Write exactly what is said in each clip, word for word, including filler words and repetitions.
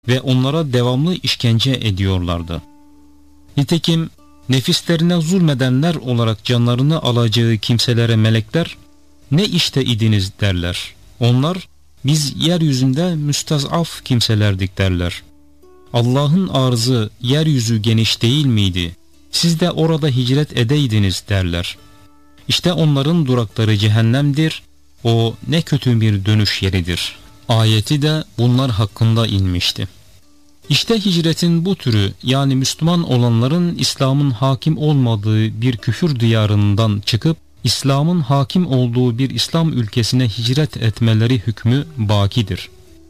ve onlara devamlı işkence ediyorlardı. Nitekim nefislerine zulmedenler olarak canlarını alacağı kimselere melekler, ne işte idiniz derler. Onlar, biz yeryüzünde müstazaf kimselerdik derler. Allah'ın arzı yeryüzü geniş değil miydi? Siz de orada hicret edeydiniz derler. İşte onların durakları cehennemdir. O ne kötü bir dönüş yeridir. Ayeti de bunlar hakkında inmişti. İşte hicretin bu türü, yani Müslüman olanların İslam'ın hakim olmadığı bir küfür diyarından çıkıp İslam'ın hakim olduğu bir İslam ülkesine hicret etmeleri hükmü bakidir.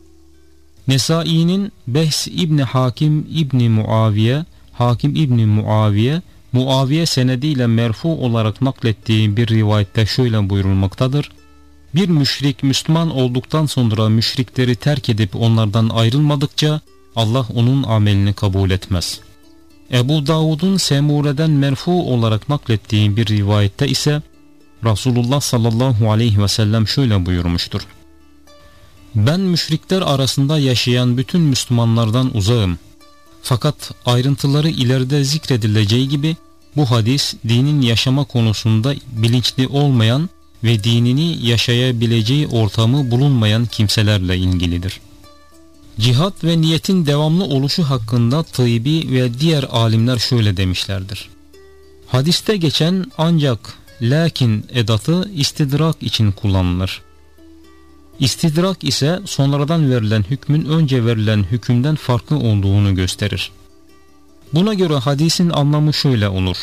Nesai'nin Behs İbni Hakim İbni Muaviye, Hakim İbni Muaviye, Muaviye senediyle merfu olarak naklettiği bir rivayette şöyle buyurulmaktadır. Bir müşrik Müslüman olduktan sonra müşrikleri terk edip onlardan ayrılmadıkça Allah onun amelini kabul etmez. Ebu Davud'un Semure'den merfu olarak naklettiği bir rivayette ise Resulullah sallallahu aleyhi ve sellem şöyle buyurmuştur. Ben müşrikler arasında yaşayan bütün Müslümanlardan uzağım. Fakat ayrıntıları ileride zikredileceği gibi bu hadis dinin yaşama konusunda bilinçli olmayan ve dinini yaşayabileceği ortamı bulunmayan kimselerle ilgilidir. Cihat ve niyetin devamlı oluşu hakkında tıbbi ve diğer alimler şöyle demişlerdir. Hadiste geçen ancak lakin edatı istidrak için kullanılır. İstidrak ise sonradan verilen hükmün önce verilen hükümden farklı olduğunu gösterir. Buna göre hadisin anlamı şöyle olur.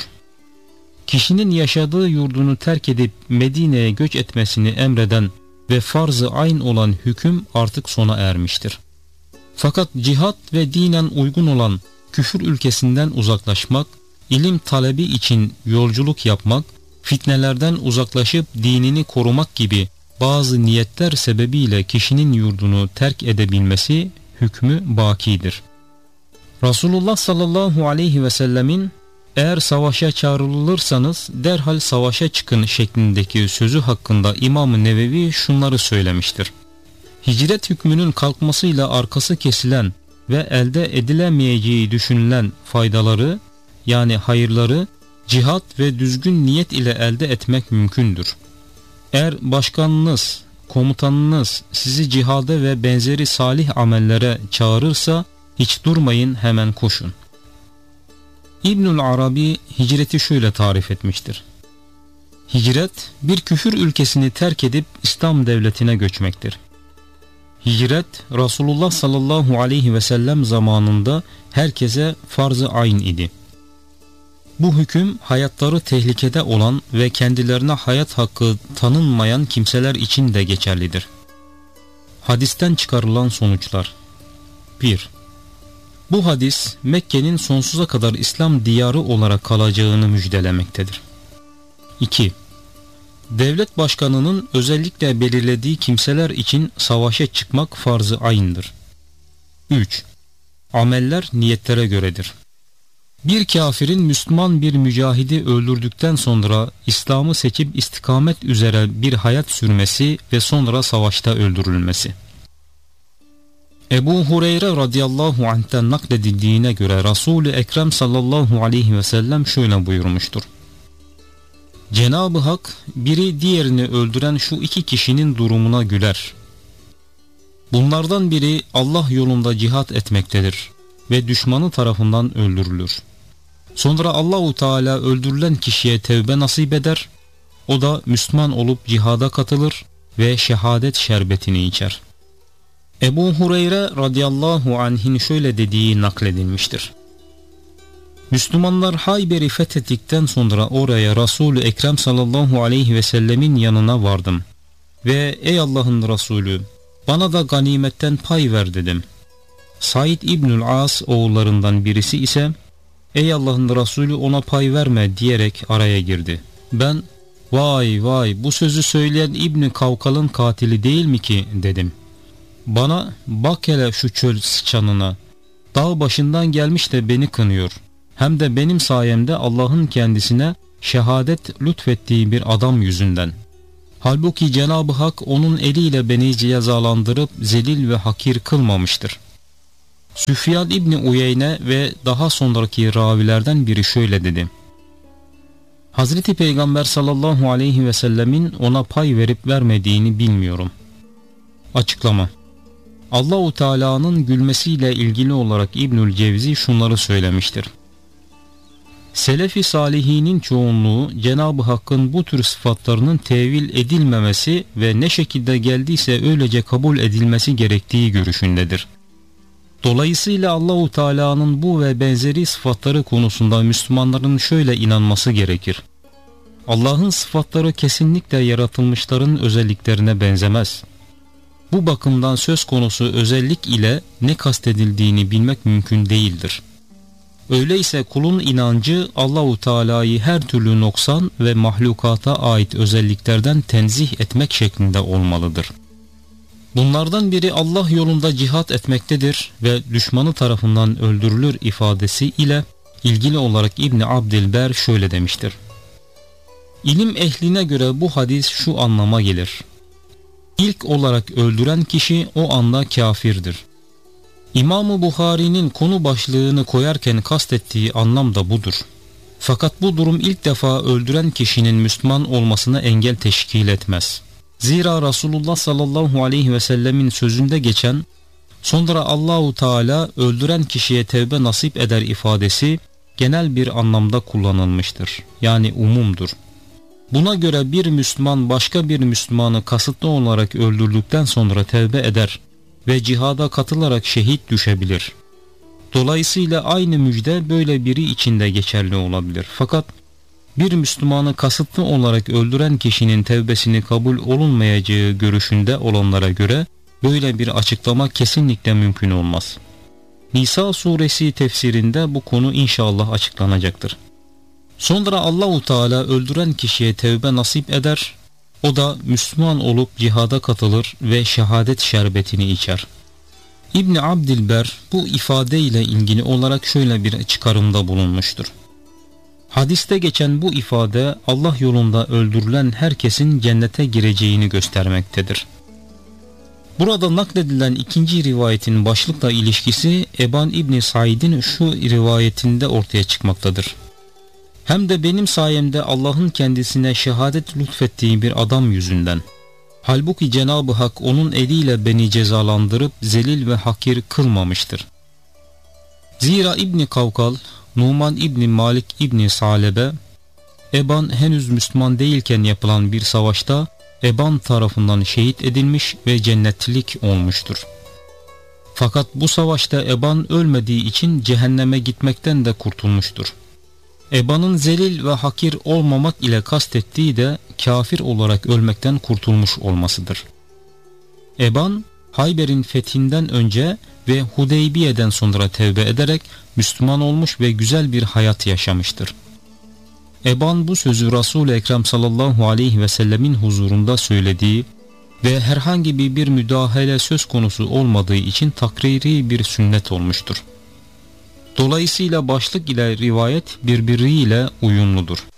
Kişinin yaşadığı yurdunu terk edip Medine'ye göç etmesini emreden ve farz-ı ayn olan hüküm artık sona ermiştir. Fakat cihat ve dinen uygun olan küfür ülkesinden uzaklaşmak, ilim talebi için yolculuk yapmak, fitnelerden uzaklaşıp dinini korumak gibi bazı niyetler sebebiyle kişinin yurdunu terk edebilmesi hükmü bakidir. Resulullah sallallahu aleyhi ve sellemin eğer savaşa çağrılırsanız derhal savaşa çıkın şeklindeki sözü hakkında İmam-ı Nevevi şunları söylemiştir. Hicret hükmünün kalkmasıyla arkası kesilen ve elde edilemeyeceği düşünülen faydaları, yani hayırları, cihat ve düzgün niyet ile elde etmek mümkündür. Eğer başkanınız, komutanınız sizi cihada ve benzeri salih amellere çağırırsa hiç durmayın, hemen koşun. İbnül Arabi hicreti şöyle tarif etmiştir. Hicret bir küfür ülkesini terk edip İslam devletine göçmektir. Hicret Resulullah sallallahu aleyhi ve sellem zamanında herkese farz-ı ayn idi. Bu hüküm hayatları tehlikede olan ve kendilerine hayat hakkı tanınmayan kimseler için de geçerlidir. Hadisten çıkarılan sonuçlar. bir. Bu hadis Mekke'nin sonsuza kadar İslam diyarı olarak kalacağını müjdelemektedir. iki. Devlet başkanının özellikle belirlediği kimseler için savaşa çıkmak farz-ı ayn'dır. üç. Ameller niyetlere göredir. Bir kafirin Müslüman bir mücahidi öldürdükten sonra İslam'ı seçip istikamet üzere bir hayat sürmesi ve sonra savaşta öldürülmesi. Ebu Hureyre radıyallahu anh'ten nakledildiğine göre Resul-i Ekrem sallallahu aleyhi ve sellem şöyle buyurmuştur. Cenab-ı Hak biri diğerini öldüren şu iki kişinin durumuna güler. Bunlardan biri Allah yolunda cihat etmektedir ve düşmanı tarafından öldürülür. Sonra Allahu Teala öldürülen kişiye tevbe nasip eder. O da Müslüman olup cihada katılır ve şehadet şerbetini içer. Ebu Hureyre radıyallahu anh'in şöyle dediği nakledilmiştir. Müslümanlar Hayber'i fethettikten sonra oraya Resul-i Ekrem sallallahu aleyhi ve sellemin yanına vardım. Ve ey Allah'ın Resulü, bana da ganimetten pay ver dedim. Said İbnül As oğullarından birisi ise ey Allah'ın Resulü ona pay verme diyerek araya girdi. Ben vay vay bu sözü söyleyen İbn Kavkal'ın katili değil mi ki dedim. Bana bak hele şu çöl sıçanına, dağ başından gelmiş de beni kınıyor. Hem de benim sayemde Allah'ın kendisine şehadet lütfettiği bir adam yüzünden. Halbuki Cenab-ı Hak onun eliyle beni cezalandırıp zelil ve hakir kılmamıştır. Süfyan İbni Uyeyne ve daha sonraki ravilerden biri şöyle dedi: Hazreti Peygamber sallallahu aleyhi ve sellemin ona pay verip vermediğini bilmiyorum. Açıklama: Allah-u Teala'nın gülmesiyle ilgili olarak İbnül Cevzi şunları söylemiştir. Selefi salihinin çoğunluğu Cenab-ı Hakk'ın bu tür sıfatlarının tevil edilmemesi ve ne şekilde geldiyse öylece kabul edilmesi gerektiği görüşündedir. Dolayısıyla Allah-u Teala'nın bu ve benzeri sıfatları konusunda Müslümanların şöyle inanması gerekir: Allah'ın sıfatları kesinlikle yaratılmışların özelliklerine benzemez. Bu bakımdan söz konusu özellik ile ne kastedildiğini bilmek mümkün değildir. Öyleyse kulun inancı Allah-u Teala'yı her türlü noksan ve mahlukata ait özelliklerden tenzih etmek şeklinde olmalıdır. Bunlardan biri Allah yolunda cihat etmektedir ve düşmanı tarafından öldürülür ifadesi ile ilgili olarak İbni Abdilber şöyle demiştir: İlim ehline göre bu hadis şu anlama gelir: İlk olarak öldüren kişi o anda kafirdir. İmam-ı Buhari'nin konu başlığını koyarken kastettiği anlam da budur. Fakat bu durum ilk defa öldüren kişinin Müslüman olmasına engel teşkil etmez. Zira Resulullah sallallahu aleyhi ve sellemin sözünde geçen sonra Allahu Teala öldüren kişiye tevbe nasip eder ifadesi genel bir anlamda kullanılmıştır. Yani umumdur. Buna göre bir Müslüman başka bir Müslümanı kasıtlı olarak öldürdükten sonra tevbe eder ve cihada katılarak şehit düşebilir. Dolayısıyla aynı müjde böyle biri için de geçerli olabilir. Fakat bir Müslümanı kasıtlı olarak öldüren kişinin tevbesini kabul olunmayacağı görüşünde olanlara göre böyle bir açıklama kesinlikle mümkün olmaz. Nisa suresi tefsirinde bu konu inşallah açıklanacaktır. Sonra Allah-u Teala öldüren kişiye tevbe nasip eder, o da Müslüman olup cihada katılır ve şehadet şerbetini içer. İbni Abdilber bu ifadeyle ilgili olarak şöyle bir çıkarımda bulunmuştur. Hadiste geçen bu ifade Allah yolunda öldürülen herkesin cennete gireceğini göstermektedir. Burada nakledilen ikinci rivayetin başlıkla ilişkisi Eban İbni Said'in şu rivayetinde ortaya çıkmaktadır. Hem de benim sayemde Allah'ın kendisine şehadet lütfettiği bir adam yüzünden. Halbuki Cenab-ı Hak onun eliyle beni cezalandırıp zelil ve hakir kılmamıştır. Zira İbni Kavkal, Numan İbni Malik İbni Salebe, Eban henüz Müslüman değilken yapılan bir savaşta Eban tarafından şehit edilmiş ve cennetlik olmuştur. Fakat bu savaşta Eban ölmediği için cehenneme gitmekten de kurtulmuştur. Eban'ın zelil ve hakir olmamak ile kastettiği de kafir olarak ölmekten kurtulmuş olmasıdır. Eban, Hayber'in fethinden önce ve Hudeybiye'den sonra tevbe ederek Müslüman olmuş ve güzel bir hayat yaşamıştır. Eban bu sözü Resul-i Ekrem sallallahu aleyhi ve sellemin huzurunda söylediği ve herhangi bir, bir müdahale söz konusu olmadığı için takriri bir sünnet olmuştur. Dolayısıyla başlık ile rivayet birbiriyle uyumludur.